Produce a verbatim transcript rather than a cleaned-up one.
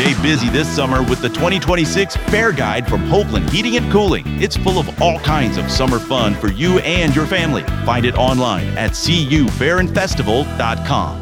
Stay busy this summer with the twenty twenty-six Fair Guide from Hopeland Heating and Cooling. It's full of all kinds of summer fun for you and your family. Find it online at c u fair and festival dot com.